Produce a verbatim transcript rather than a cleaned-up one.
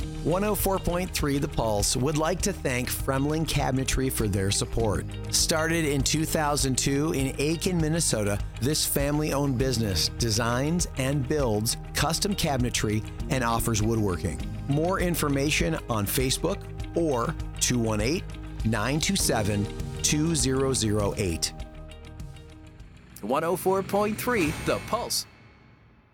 one oh four point three The Pulse would like to thank Fremling Cabinetry for their support. Started in two thousand two in Aiken, Minnesota, this family-owned business designs and builds custom cabinetry and offers woodworking. More information on Facebook or two one eight, nine two seven, two zero zero eight. one oh four point three The Pulse.